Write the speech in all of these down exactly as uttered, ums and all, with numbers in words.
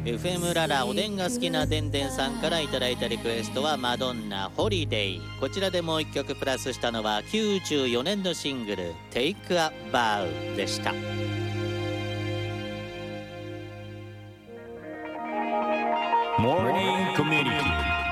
エフエム ララおでんが好きなでんでんさんからいただいたリクエストはマドンナホリデイ。こちらでもう一曲プラスしたのはきゅうじゅうよねんのシングル Take a Bow でした。 Morning Community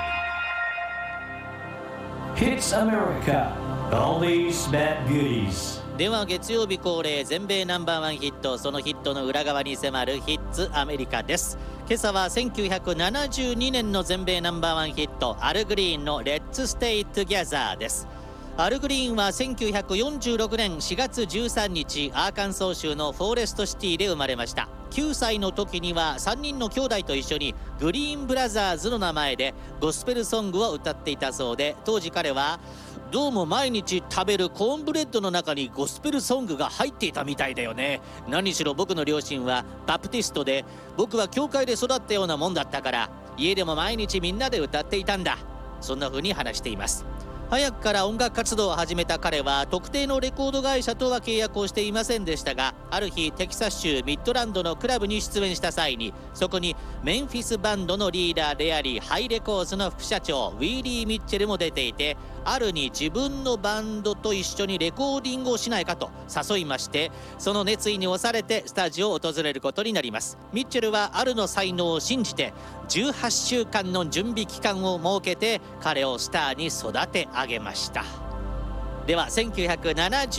Hits America Oldies Bad Goodies。 では月曜日恒例全米ナンバーワンヒット、そのヒットの裏側に迫るヒッツアメリカです。今朝はせんきゅうひゃくななじゅうにねんの全米ナンバーワンヒット、アルグリーンの Let's Stay Together です。アルグリーンはせんきゅうひゃくよんじゅうろくねんしがつじゅうさんにち、アーカンソー州のフォーレストシティで生まれました。きゅうさいの時にはさんにんの兄弟と一緒にグリーンブラザーズの名前でゴスペルソングを歌っていたそうで、当時彼はどうも毎日食べるコーンブレッドの中にゴスペルソングが入っていたみたいだよね。何しろ僕の両親はバプティストで、僕は教会で育ったようなもんだったから家でも毎日みんなで歌っていたんだ。そんな風に話しています。早くから音楽活動を始めた彼は特定のレコード会社とは契約をしていませんでしたが、ある日テキサス州ミッドランドのクラブに出演した際に、そこにメンフィスバンドのリーダーでありハイレコーズの副社長ウィーリー・ミッチェルも出ていて、あるに自分のバンドと一緒にレコーディングをしないかと誘いまして、その熱意に押されてスタジオを訪れることになります。ミッチェルはあるの才能を信じてじゅうはっしゅうかんの準備期間を設けて彼をスターに育て上げました。ではせんきゅうひゃくななじゅう